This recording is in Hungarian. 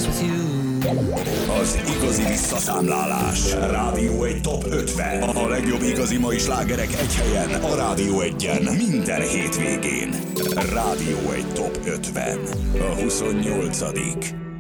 skies with you. Az igazi visszaszámlálás. Rádió 1 Top 50. A legjobb igazi mai slágerek egy helyen. A Rádió 1-en minden hétvégén. Rádió 1 Top 50. A 28.